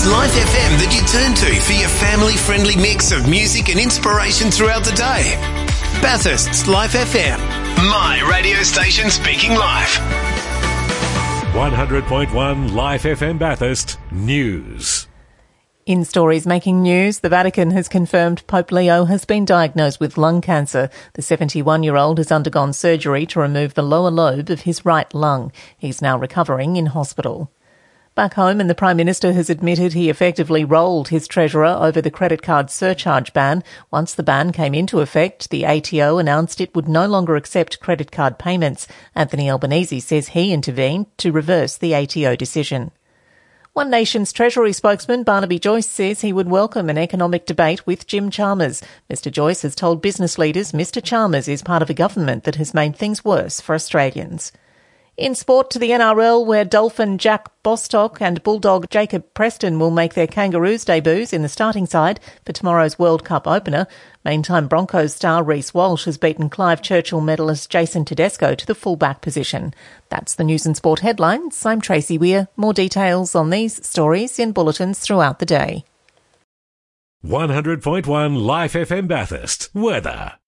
Life FM that you turn to for your family-friendly mix of music and inspiration throughout the day. Bathurst's Life FM. My radio station speaking live. 100.1 Life FM Bathurst News. In stories making news, the Vatican has confirmed Pope Leo has been diagnosed with lung cancer. The 71-year-old has undergone surgery to remove the lower lobe of his right lung. He's now recovering in hospital. Back home, and the Prime Minister has admitted he effectively rolled his treasurer over the credit card surcharge ban. Once the ban came into effect, the ATO announced it would no longer accept credit card payments. Anthony Albanese says he intervened to reverse the ATO decision. One Nation's Treasury spokesman Barnaby Joyce says he would welcome an economic debate with Jim Chalmers. Mr Joyce has told business leaders Mr Chalmers is part of a government that has made things worse for Australians. In sport, to the NRL, where Dolphin Jack Bostock and Bulldog Jacob Preston will make their Kangaroos debuts in the starting side for tomorrow's World Cup opener. Main-time Broncos star Reece Walsh has beaten Clive Churchill medalist Jason Tedesco to the fullback position. That's the news and sport headlines. I'm Tracy Weir. More details on these stories in bulletins throughout the day. 100.1 Life FM Bathurst. Weather.